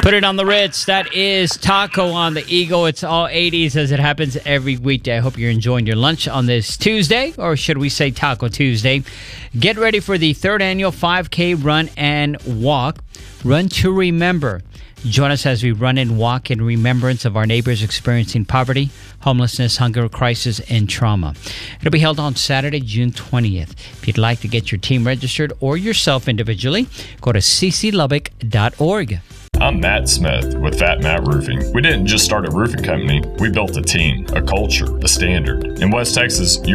Put it on the Ritz. That is Taco on the Eagle. It's all 80s as it happens every weekday. I hope you're enjoying your lunch on this Tuesday, or should we say Taco Tuesday. Get ready for the third annual 5K run and walk. Run to Remember. Join us as we run and walk in remembrance of our neighbors experiencing poverty, homelessness, hunger, crisis, and trauma. It'll be held on Saturday, June 20th. If you'd like to get your team registered or yourself individually, go to cclubbock.org. I'm Matt Smith with Fat Matt Roofing. We didn't just start a roofing company. We built a team, a culture, a standard. In West Texas,